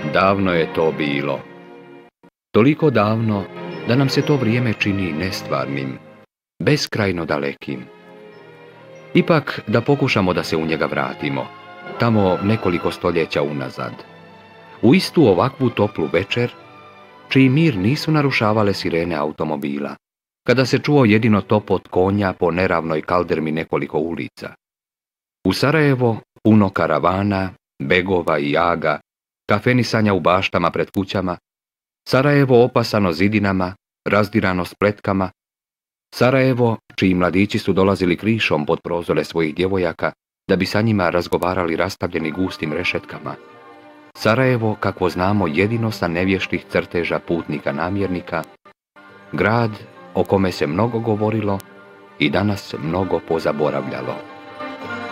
Davno je to bilo. Toliko davno da nam se to vrijeme čini nestvarnim, beskrajno dalekim. Ipak da pokušamo da se u njega vratimo, tamo nekoliko stoljeća unazad. U istu ovakvu toplu večer, čiji mir nisu narušavale sirene automobila, kada se čuo jedino topot konja po neravnoj kaldermi nekoliko ulica. U Sarajevo puno karavana, begova i jaga, kafenisanja u baštama pred kućama, Sarajevo opasano zidinama, razdirano spletkama, Sarajevo čiji mladići su dolazili krišom pod prozore svojih djevojaka da bi sa njima razgovarali rastavljeni gustim rešetkama. Sarajevo kakvo znamo jedino sa nevještih crteža putnika namjernika, grad o kome se mnogo govorilo i danas mnogo pozaboravljalo.